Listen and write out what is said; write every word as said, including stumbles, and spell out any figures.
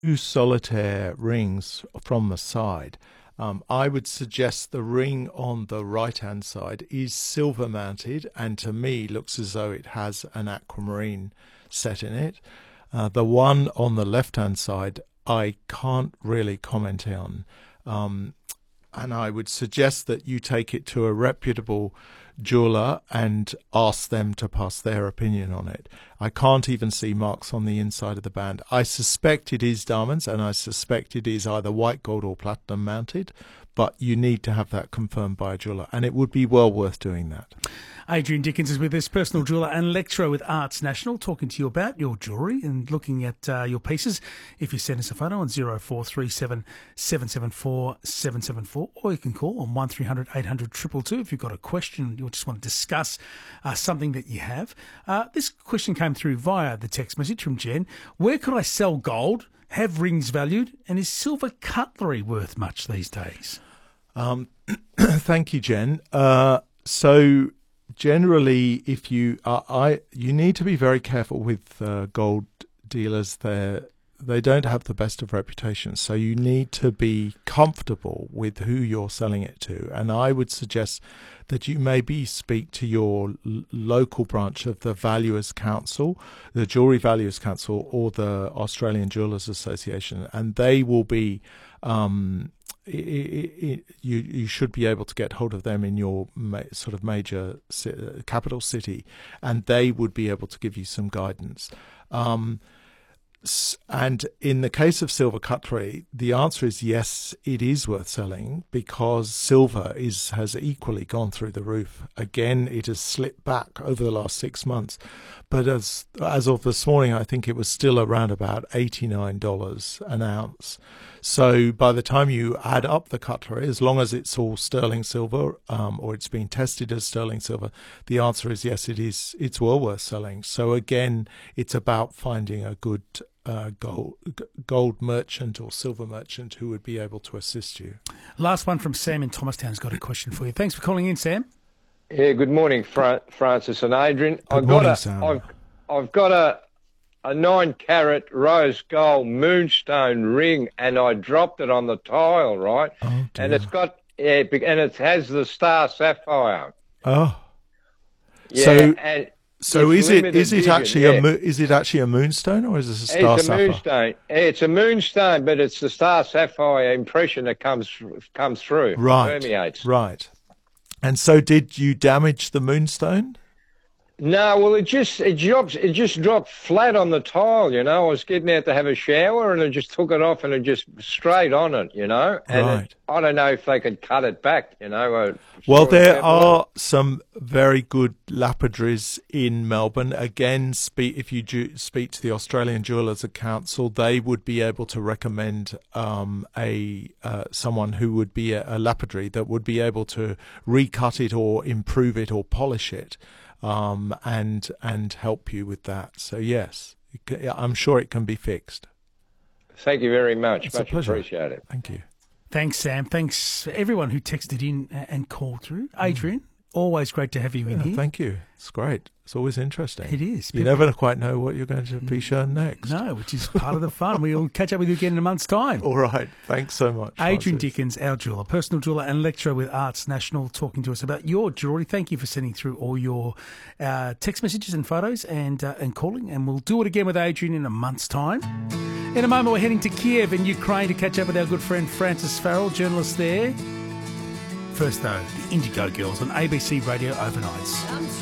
two solitaire rings from the side. Um, I would suggest the ring on the right-hand side is silver-mounted and to me looks as though it has an aquamarine set in it. Uh, the one on the left-hand side I can't really comment on. Um, and I would suggest that you take it to a reputable jeweller and ask them to pass their opinion on it. I can't even see marks on the inside of the band. I suspect it is diamonds, and I suspect it is either white gold or platinum mounted, but you need to have that confirmed by a jeweller, and it would be well worth doing that. Adrian Dickens is with us, personal jeweller and lecturer with Arts National, talking to you about your jewellery and looking at uh, your pieces. If you send us a photo on zero four three seven, seven seven four, seven seven four, or you can call on one three hundred, eight hundred, two two two if you've got a question, you just want to discuss uh, something that you have. Uh, this question came through via the text message from Jen. Where could I sell gold, have rings valued, and is silver cutlery worth much these days? Um, thank you, Jen. Uh, so generally, if you uh, I you need to be very careful with uh, gold dealers. They they don't have the best of reputations, so you need to be comfortable with who you're selling it to. And I would suggest that you maybe speak to your l- local branch of the Valuers Council, the Jewellery Valuers Council, or the Australian Jewellers Association, and they will be. Um, It, it, it, you you should be able to get hold of them in your ma- sort of major ci- capital city, and they would be able to give you some guidance. Um, s- and in the case of silver cutlery, the answer is yes, it is worth selling because silver is has equally gone through the roof. Again, it has slipped back over the last six months, but as as of this morning, I think it was still around about eighty-nine dollars an ounce. So by the time you add up the cutlery, as long as it's all sterling silver um, or it's been tested as sterling silver, the answer is yes, it is. It's well worth selling. So again, it's about finding a good uh, gold gold merchant or silver merchant who would be able to assist you. Last one from Sam in Thomastown's got a question for you. Thanks for calling in, Sam. Yeah, good morning, Fra- Francis and Adrian. Good I've morning, got a, Sam. I've, I've got a a nine carat rose gold moonstone ring, and I dropped it on the tile, right? Oh, dear. And it's got yeah, and it has the star sapphire. Oh, Yeah, so and so it's is it limited is it vision, actually yeah. a mo- is it actually a moonstone or is it a star It's a sapphire? moonstone. It's a moonstone, but it's the star sapphire impression that comes comes through, Right, permeates. right. And so, did you damage the moonstone? No, well, it just it drops. It just dropped flat on the tile. You know, I was getting out to have a shower, and I just took it off, and it just straight on it. You know, and Right. it, I don't know if they could cut it back. You know. Or Well, sort of there have are some very good lapidaries in Melbourne. Again, speak, if you ju- speak to the Australian Jewellers Council, they would be able to recommend um, a uh, someone who would be a, a lapidary that would be able to recut it or improve it or polish it. Um, and and help you with that. So yes, it ca- I'm sure it can be fixed. Thank you very much. It's a Much pleasure. appreciated. Thank you. Thanks, Sam. Thanks for everyone who texted in and called through. Adrian, always great to have you in Yeah, here. thank you. It's great. It's always interesting. It is. You never quite know what you're going to be shown next. No, which is part of the fun. We'll catch up with you again in a month's time. All right. Thanks so much. Adrian Francis. Dickens, our jeweller, personal jeweller and lecturer with Arts National, talking to us about your jewellery. Thank you for sending through all your uh, text messages and photos and uh, and calling. And we'll do it again with Adrian in a month's time. In a moment, we're heading to Kiev in Ukraine to catch up with our good friend Francis Farrell, journalist there. First, though, the Indigo Girls on A B C Radio Overnights.